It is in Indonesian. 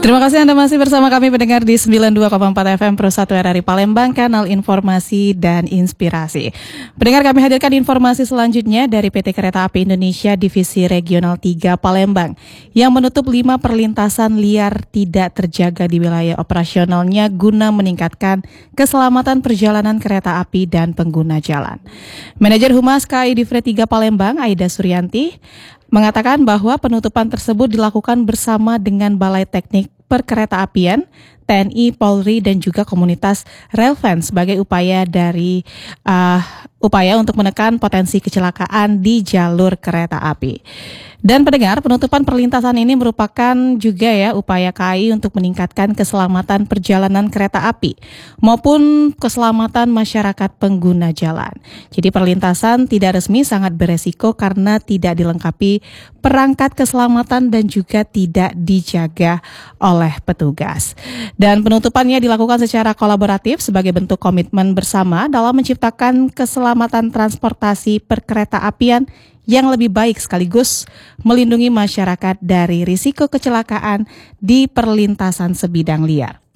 Terima kasih Anda masih bersama kami pendengar di 92,4 FM Pro 1 RRI Palembang, kanal informasi dan inspirasi. Pendengar, kami hadirkan informasi selanjutnya dari PT Kereta Api Indonesia Divisi Regional 3 Palembang yang menutup 5 perlintasan liar tidak terjaga di wilayah operasionalnya guna meningkatkan keselamatan perjalanan kereta api dan pengguna jalan. Manajer Humas KAI Divre 3 Palembang, Aida Suryanti, mengatakan bahwa penutupan tersebut dilakukan bersama dengan Balai Teknik Perkeretaapian, TNI, Polri, dan juga komunitas relevan sebagai upaya untuk menekan potensi kecelakaan di jalur kereta api. Dan pendengar, penutupan perlintasan ini merupakan juga upaya KAI untuk meningkatkan keselamatan perjalanan kereta api maupun keselamatan masyarakat pengguna jalan. Jadi perlintasan tidak resmi sangat beresiko karena tidak dilengkapi perangkat keselamatan dan juga tidak dijaga oleh petugas. Dan penutupannya dilakukan secara kolaboratif sebagai bentuk komitmen bersama dalam menciptakan keselamatan transportasi perkeretaapian yang lebih baik sekaligus melindungi masyarakat dari risiko kecelakaan di perlintasan sebidang liar.